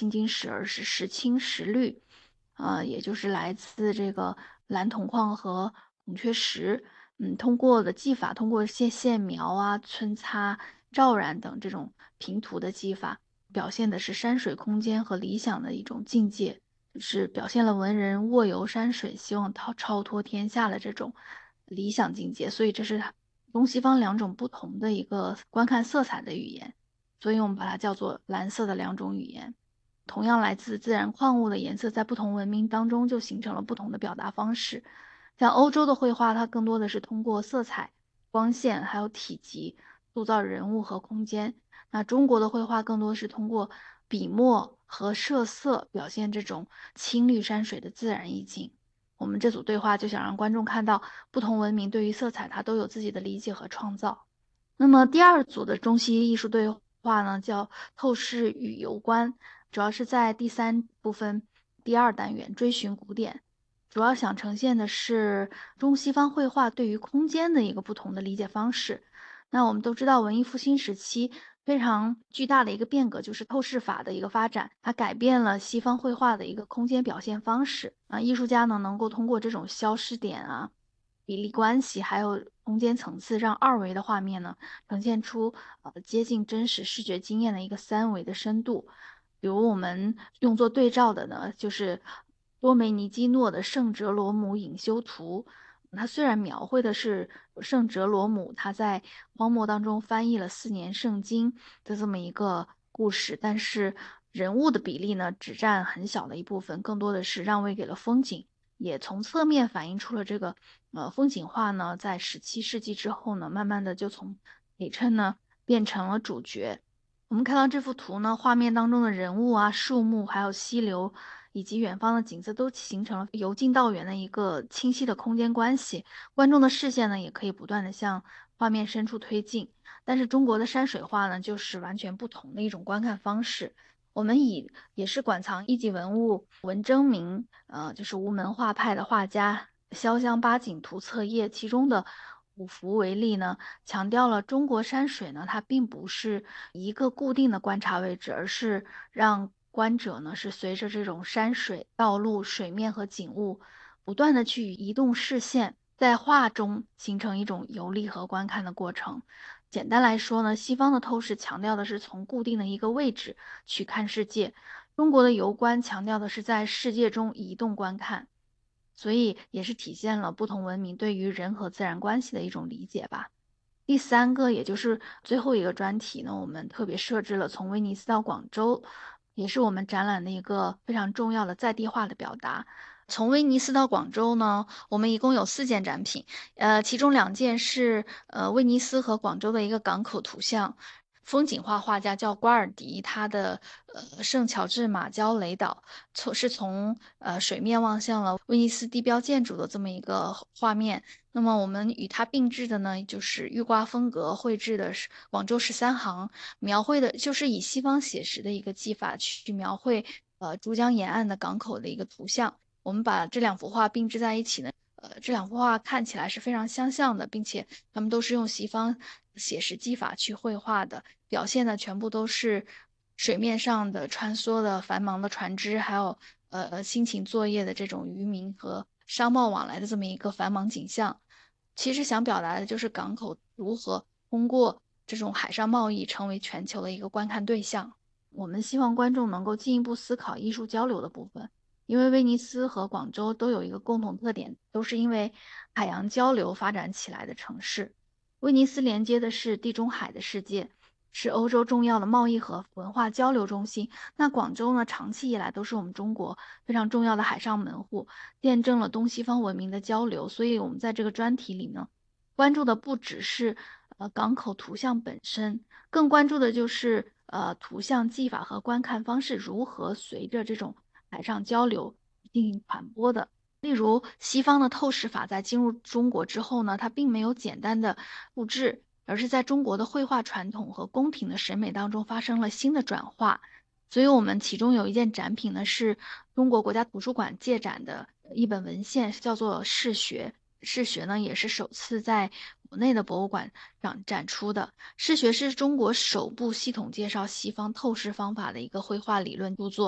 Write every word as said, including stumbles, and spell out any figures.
青金石，而是石青石绿，呃，也就是来自这个蓝铜矿和孔雀石。嗯，通过的技法，通过线线描啊、皴擦、罩染等这种平涂的技法，表现的是山水空间和理想的一种境界，是表现了文人卧游山水，希望超超脱天下的这种理想境界。所以这是东西方两种不同的一个观看色彩的语言，所以我们把它叫做蓝色的两种语言。同样来自自然矿物的颜色，在不同文明当中就形成了不同的表达方式。像欧洲的绘画，它更多的是通过色彩、光线还有体积塑造人物和空间。那中国的绘画更多是通过笔墨和设色表现这种青绿山水的自然意境。我们这组对话就想让观众看到不同文明对于色彩它都有自己的理解和创造。那么第二组的中西艺术对话呢，叫透视与游观，主要是在第三部分第二单元追寻古典，主要想呈现的是中西方绘画对于空间的一个不同的理解方式。那我们都知道，文艺复兴时期非常巨大的一个变革就是透视法的一个发展，它改变了西方绘画的一个空间表现方式啊。艺术家呢能够通过这种消失点啊、比例关系还有空间层次，让二维的画面呢呈现出呃接近真实视觉经验的一个三维的深度。比如我们用作对照的呢，就是多梅尼基诺的《圣哲罗姆隐修图》。它虽然描绘的是圣哲罗姆他在荒漠当中翻译了四年圣经的这么一个故事，但是人物的比例呢只占很小的一部分，更多的是让位给了风景，也从侧面反映出了这个呃风景画呢在十七世纪之后呢，慢慢的就从陪衬呢变成了主角。我们看到这幅图呢，画面当中的人物啊、树木，还有溪流，以及远方的景色，都形成了由近到远的一个清晰的空间关系。观众的视线呢，也可以不断的向画面深处推进。但是中国的山水画呢，就是完全不同的一种观看方式。我们以也是馆藏一级文物文征明，呃，就是吴门画派的画家潇湘八景图册页其中的五幅为例呢，强调了中国山水呢，它并不是一个固定的观察位置，而是让观者呢是随着这种山水、道路、水面和景物不断的去移动视线，在画中形成一种游历和观看的过程。简单来说呢，西方的透视强调的是从固定的一个位置去看世界，中国的游观强调的是在世界中移动观看。所以也是体现了不同文明对于人和自然关系的一种理解吧。第三个，也就是最后一个专题呢，我们特别设置了从威尼斯到广州，也是我们展览的一个非常重要的在地化的表达。从威尼斯到广州呢，我们一共有四件展品，呃，其中两件是呃威尼斯和广州的一个港口图像。风景画画家叫瓜尔迪，他的呃圣乔治马焦雷岛从是从呃水面望向了威尼斯地标建筑的这么一个画面。那么我们与它并置的呢，就是玉瓜风格绘制的是广州十三行，描绘的就是以西方写实的一个技法去描绘呃珠江沿岸的港口的一个图像。我们把这两幅画并置在一起呢，呃，这两幅画看起来是非常相像的，并且它们都是用西方写实技法去绘画的，表现的全部都是水面上的穿梭的繁忙的船只，还有呃辛勤作业的这种渔民和商贸往来的这么一个繁忙景象。其实想表达的就是港口如何通过这种海上贸易成为全球的一个观看对象。我们希望观众能够进一步思考艺术交流的部分。因为威尼斯和广州都有一个共同特点，都是因为海洋交流发展起来的城市。威尼斯连接的是地中海的世界，是欧洲重要的贸易和文化交流中心。那广州呢，长期以来都是我们中国非常重要的海上门户，见证了东西方文明的交流。所以，我们在这个专题里呢，关注的不只是呃港口图像本身，更关注的就是呃图像技法和观看方式如何随着这种海上交流进行传播的。例如，西方的透视法在进入中国之后呢，它并没有简单的复制，而是在中国的绘画传统和宫廷的审美当中发生了新的转化。所以，我们其中有一件展品呢，是中国国家图书馆借展的一本文献，叫做《视学》。视学呢，也是首次在国内的博物馆上展出的。视学是中国首部系统介绍西方透视方法的一个绘画理论著作。